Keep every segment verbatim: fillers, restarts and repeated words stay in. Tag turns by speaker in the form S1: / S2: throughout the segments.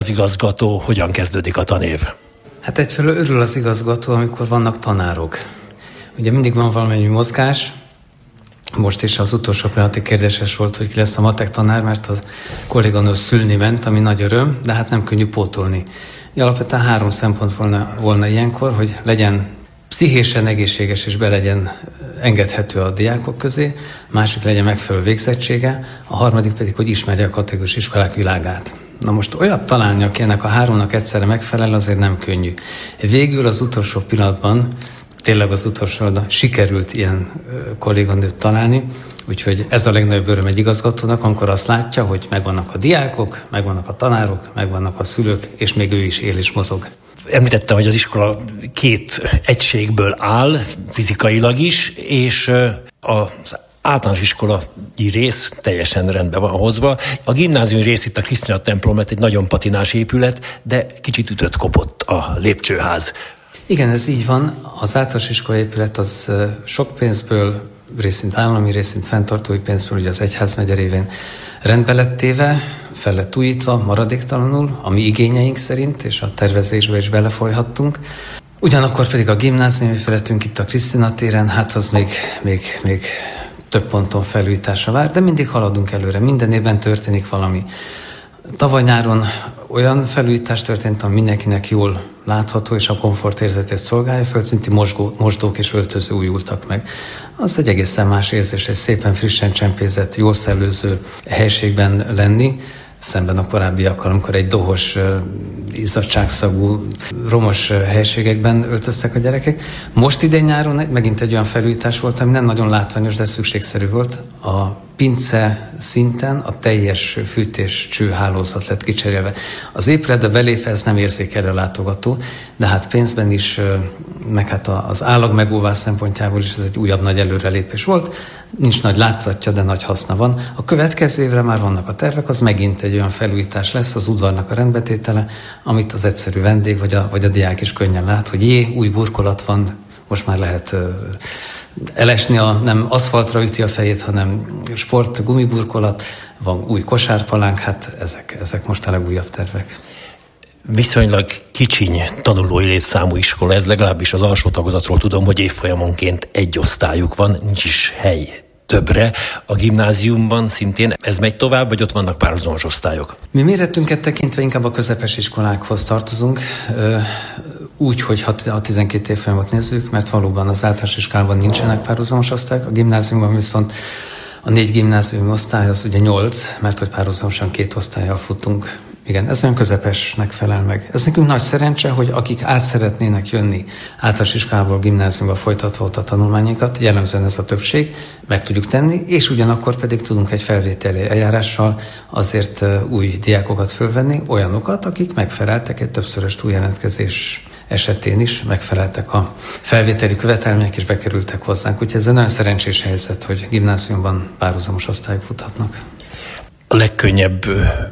S1: Az igazgató, hogyan kezdődik a tanév?
S2: Hát egyfelől örül az igazgató, amikor vannak tanárok. Ugye mindig van valamennyi mozgás. Most is az utolsó pillanati kérdéses volt, hogy ki lesz a matek tanár, mert az kolléganő szülni ment, ami nagy öröm, de hát nem könnyű pótolni. Alapvetően három szempont volna, volna ilyenkor, hogy legyen pszichésen egészséges és be legyen engedhető a diákok közé, a másik legyen megfelelő végzettsége, a harmadik pedig, hogy ismerje a kategórikus iskolák világát. Na most olyat találni, aki ennek a háromnak egyszerre megfelel, azért nem könnyű. Végül az utolsó pillanatban, tényleg az utolsó pillanatban sikerült ilyen kolléganőt találni, úgyhogy ez a legnagyobb öröm egy igazgatónak, amikor azt látja, hogy megvannak a diákok, megvannak a tanárok, megvannak a szülők, és még ő is él és mozog.
S1: Említette, hogy az iskola két egységből áll, fizikailag is, és az általános iskolai rész teljesen rendben van hozva. A gimnáziumi rész itt a Krisztina templom lett egy nagyon patinás épület, de kicsit ütött kopott a lépcsőház.
S2: Igen, ez így van. Az általános iskolai épület az sok pénzből, részint állami, részint fenntartói pénzből, ugye az egyházmegye révén rendbe lett téve, fel lett újítva maradéktalanul, a mi igényeink szerint, és a tervezésbe is belefolyhattunk. Ugyanakkor pedig a gimnáziumi épületünk itt a Krisztina téren, hát az még, még, még több ponton felújításra vár, de mindig haladunk előre, minden évben történik valami. Tavaly nyáron olyan felújítás történt, ami mindenkinek jól látható, és a komfortérzetét szolgálja, földszinti mosgó, mosdók és öltöző újultak meg. Az egy egészen más érzés, egy szépen frissen csempézett, jól szellőző helységben lenni, szemben a korábbiakkal, amikor egy dohos, izzadságszagú, romos helységekben öltöztek a gyerekek. Most idén nyáron megint egy olyan felújítás volt, ami nem nagyon látványos, de szükségszerű volt. A pince szinten a teljes fűtés csőhálózat lett kicserélve. Az épületbe belépve ez nem érzékelő a látogató, de hát pénzben is, meg hát az állag megóvás szempontjából is ez egy újabb nagy előrelépés volt. Nincs nagy látszatja, de nagy haszna van. A következő évre már vannak a tervek, az megint egy olyan felújítás lesz, az udvarnak a rendbetétele, amit az egyszerű vendég vagy a, vagy a diák is könnyen lát, hogy jé, új burkolat van, most már lehet uh, elesni, a, nem aszfaltra üti a fejét, hanem sport, gumiburkolat, van új kosárpalánk, hát ezek, ezek most a legújabb tervek.
S1: Viszonylag kicsiny tanulói létszámú iskola, ez legalábbis az alsó tagozatról tudom, hogy évfolyamonként egy osztályuk van, nincs is hely többre. A gimnáziumban szintén ez megy tovább, vagy ott vannak párhuzamos osztályok?
S2: Mi méretünket tekintve inkább a közepes iskolákhoz tartozunk, úgy, hogy ha a tizenkét évfolyamot nézzük, mert valóban az általános iskolában nincsenek párhuzamos osztályok, a gimnáziumban viszont a négy gimnáziumi osztály az ugye nyolc, mert hogy párhuzamosan két osztállyal futunk. Igen, ez olyan közepesnek felel meg. Ez nekünk nagy szerencse, hogy akik át szeretnének jönni általános iskolából gimnáziumba folytatva ott a tanulmányokat, jellemzően ez a többség, meg tudjuk tenni, és ugyanakkor pedig tudunk egy felvételi eljárással azért új diákokat fölvenni, olyanokat, akik megfeleltek egy többszörös túljelentkezés esetén is, megfeleltek a felvételi követelmények és bekerültek hozzánk. Úgyhogy ez egy nagyon szerencsés helyzet, hogy gimnáziumban párhuzamos osztályok futhatnak.
S1: A legkönnyebb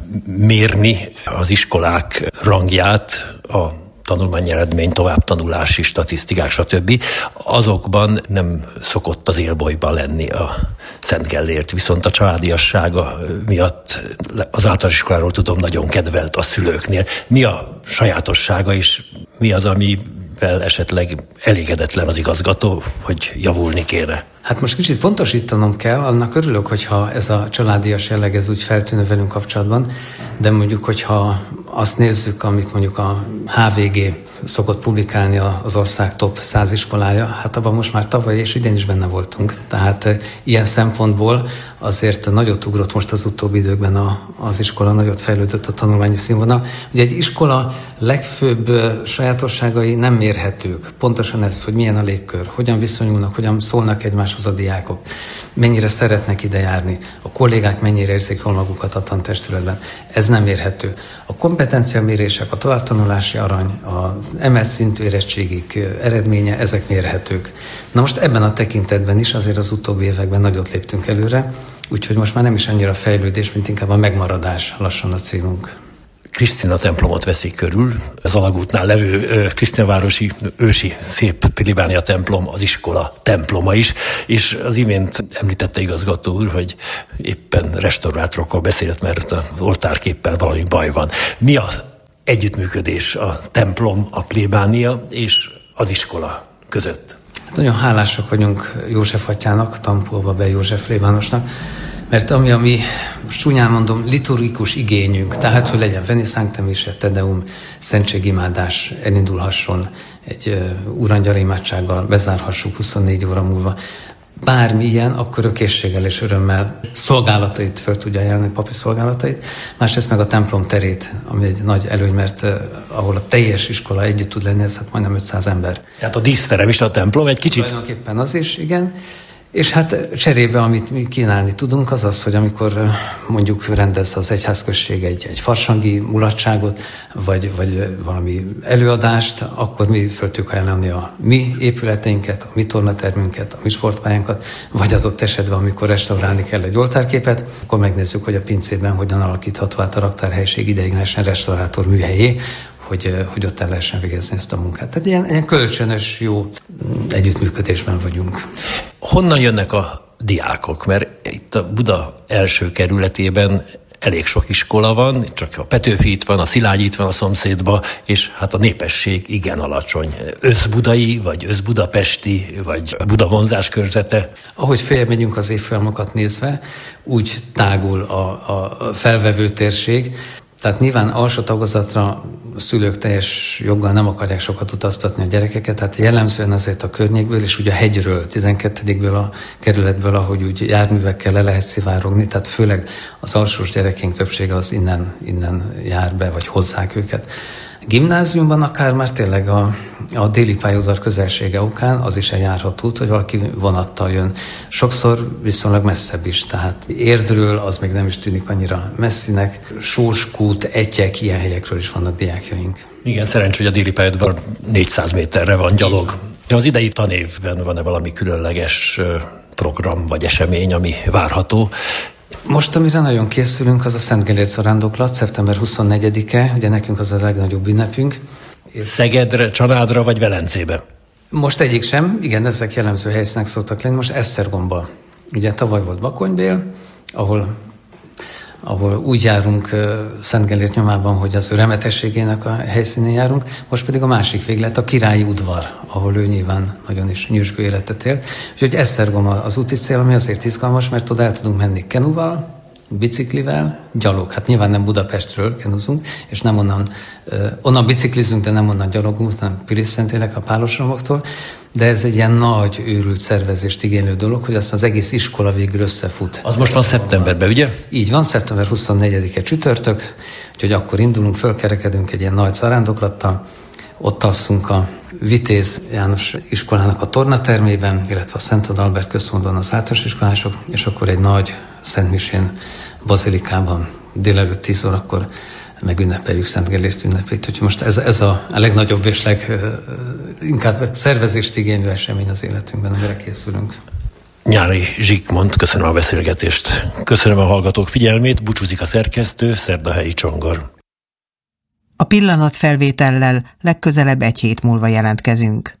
S1: mérni az iskolák rangját, a tanulmányi eredmény, továbbtanulási statisztikák, stb. Azokban nem szokott az élbolyba lenni a Szent Gellért, viszont a családiassága miatt az általános iskoláról tudom, nagyon kedvelt a szülőknél. Mi a sajátossága és mi az, amivel esetleg elégedetlen az igazgató, hogy javulni kéne?
S2: Hát most kicsit pontosítanom kell, annak örülök, hogyha ez a családias jelleg ez úgy feltűnő velünk kapcsolatban, de mondjuk, hogyha azt nézzük, amit mondjuk a há vé gé szokott publikálni az ország top száz iskolája, hát abban most már tavaly és idén is benne voltunk. Tehát e, ilyen szempontból azért nagyot ugrott most az utóbbi időkben a, az iskola, nagyot fejlődött a tanulmányi színvonal. Ugye egy iskola legfőbb e, sajátosságai nem mérhetők. Pontosan ez, hogy milyen a légkör, hogyan viszonyulnak, hogyan szólnak egymáshoz a diákok, mennyire szeretnek ide járni, a kollégák mennyire érzik jól magukat a tantestületben. Ez nem mérhető. A kompetenciamérések, a továbbtanulási arany, a em es szintű érettségik eredménye, ezek mérhetők. Na most ebben a tekintetben is azért az utóbbi években nagyot léptünk előre, úgyhogy most már nem is annyira fejlődés, mint inkább a megmaradás lassan a célunk.
S1: Krisztina templomot veszik körül, az Alagútnál levő Krisztinavárosi ősi szép plébánia templom, az iskola temploma is, és az imént említette igazgató úr, hogy éppen restaurátorokkal beszélt, mert az oltárképpel valami baj van. Mi a együttműködés a templom, a plébánia és az iskola között?
S2: Hát nagyon hálásak vagyunk József atyának, Tampóba be József plébánosnak, mert ami a mi, csúnyán mondom, liturgikus igényünk, tehát hogy legyen Veni Sancte Mise, Te Deum, szentségimádás elindulhasson egy úrangyal imádsággal, bezárhassuk huszonnégy óra múlva, bármi ilyen, akkor ő készséggel és örömmel szolgálatait föl tudja ajánlani, papi szolgálatait. Másrészt meg a templom terét, ami egy nagy előny, mert uh, ahol a teljes iskola együtt tud lenni, ez hát majdnem ötszáz ember.
S1: Hát a díszterem is a templom egy kicsit?
S2: Tulajdonképpen az is, igen. És hát cserébe, amit mi kínálni tudunk, az az, hogy amikor mondjuk rendez az egyházközség egy, egy farsangi mulatságot, vagy, vagy valami előadást, akkor mi föl tudjuk ajánlani a mi épületeinket, a mi tornatermünket, a mi sportpályánkat, vagy adott esetben, amikor restaurálni kell egy oltárképet, akkor megnézzük, hogy a pincében hogyan alakítható át a raktárhelység ideiglenesen restaurátor műhelyé, hogy, hogy ott el lehessen végezni ezt a munkát. Tehát ilyen, ilyen kölcsönös, jó együttműködésben vagyunk.
S1: Honnan jönnek a diákok? Mert itt a Buda első kerületében elég sok iskola van, csak a Petőfi itt van, a Szilágyi itt van a szomszédban, és hát a népesség igen alacsony. Összbudai, vagy összbudapesti, vagy Buda vonzás körzete.
S2: Ahogy feljebb megyünk az évfolyamokat nézve, úgy tágul a, a felvevő térség. Tehát nyilván alsó tagozatra a szülők teljes joggal nem akarják sokat utaztatni a gyerekeket, tehát jellemzően azért a környékből, és ugye a hegyről, tizenkettedikből a kerületből, ahogy úgy járművekkel le lehet szivárogni, tehát főleg az alsós gyerekénk többsége az innen, innen jár be, vagy hozzák őket. Gimnáziumban akár már tényleg a, a déli pályaudvar közelsége okán az is eljárható út, hogy valaki vonattal jön. Sokszor viszonylag messzebb is, tehát Érdről az még nem is tűnik annyira messzinek. Sóskút, Etyek, ilyen helyekről is vannak diákjaink.
S1: Igen, szerencsé, hogy a déli pályaudvar négyszáz méterre van gyalog. Az idei tanévben van-e valami különleges program vagy esemény, ami várható?
S2: Most, amire nagyon készülünk, az a Szent Gellért zarándoklat, szeptember huszonnegyedike, ugye nekünk az a legnagyobb ünnepünk.
S1: Szegedre, Csanádra vagy Velencébe?
S2: Most egyik sem, igen, ezek jellemző helyszínek szoktak lenni. Most Esztergomba. Ugye tavaly volt Bakonybél, ahol, ahol úgy járunk uh, Szent Gellért nyomában, hogy az ő remetességének a helyszínén járunk, most pedig a másik véglet, a Királyi udvar, ahol ő nyilván nagyon is nyüzsgő életet élt. Úgyhogy Esztergom az úti cél, ami azért izgalmas, mert oda el tudunk menni kenuval, biciklivel, gyalog. Hát nyilván nem Budapestről kenuzunk, és nem onnan, uh, onnan biciklizünk, de nem onnan gyalogunk, hanem Pilis-Szentlélek a Pálosromoktól. De ez egy ilyen nagy, őrült szervezést igénylő dolog, hogy aztán az egész iskola végül összefut.
S1: Az most van szeptemberben, ugye?
S2: Így van, szeptember huszonnegyedike csütörtök, úgyhogy akkor indulunk, fölkerekedünk egy ilyen nagy zarándoklattal, ott alszunk a Vitéz János iskolának a tornatermében, illetve a Szent Adalbert központban az általános iskolások, és akkor egy nagy szentmisén bazilikában délelőtt tíz órakor megünnepeljük Szent Gellért ünnepét. Úgyhogy most ez, ez a, a legnagyobb és leginkább szervezést igénylő esemény az életünkben, amire készülünk.
S1: Nyári Zsikmond, köszönöm a beszélgetést. Köszönöm a hallgatók figyelmét, búcsúzik a szerkesztő, Szerdahelyi Csongor.
S3: A pillanatfelvétellel legközelebb egy hét múlva jelentkezünk.